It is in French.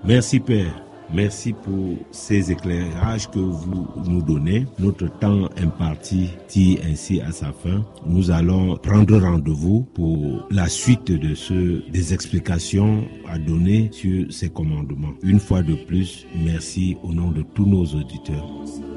Merci Père. Merci pour ces éclairages que vous nous donnez. Notre temps imparti tire ainsi à sa fin. Nous allons prendre rendez-vous pour la suite des explications à donner sur ces commandements. Une fois de plus, merci au nom de tous nos auditeurs.